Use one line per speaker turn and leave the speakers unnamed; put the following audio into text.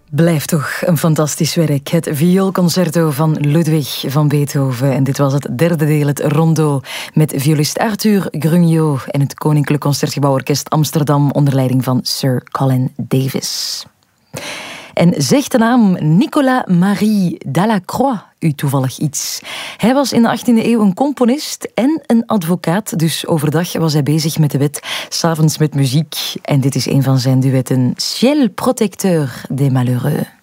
Blijft toch een fantastisch werk. Het vioolconcerto van Ludwig van Beethoven. En dit was het derde deel, het rondo, met violist Arthur Grugnot en het Koninklijk Concertgebouworkest Amsterdam onder leiding van Sir Colin Davis. En zegt de naam Nicolas-Marie Delacroix u toevallig iets? Hij was in de 18e eeuw een componist en een advocaat. Dus overdag was hij bezig met de wet, 's avonds met muziek. En dit is een van zijn duetten, Ciel protecteur des malheureux.